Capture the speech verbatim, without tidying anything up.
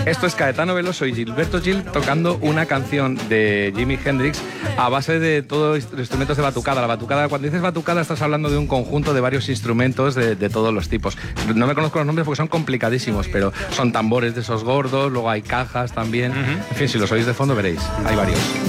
Esto es Caetano Veloso y Gilberto Gil tocando una canción de Jimi Hendrix a base de todos los instrumentos de batucada. La batucada, cuando dices batucada estás hablando de un conjunto de varios instrumentos de, de todos los tipos. No me conozco los nombres porque son complicadísimos, pero son tambores de esos gordos, luego hay cajas también. Uh-huh. En fin, si los oís de fondo veréis, hay varios.